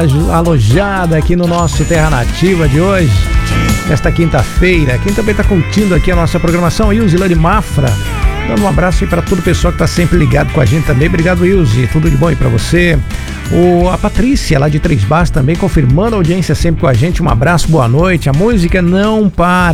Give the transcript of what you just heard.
alojada aqui no nosso Terra Nativa de hoje, nesta quinta-feira. Quem também está curtindo aqui a nossa programação, Ilzilane Mafra, dando um abraço aí para todo o pessoal que está sempre ligado com a gente também. Obrigado, Ilzi, tudo de bom aí para você. A Patrícia, lá de Três Barras, também confirmando a audiência sempre com a gente. Um abraço, boa noite. A música não para.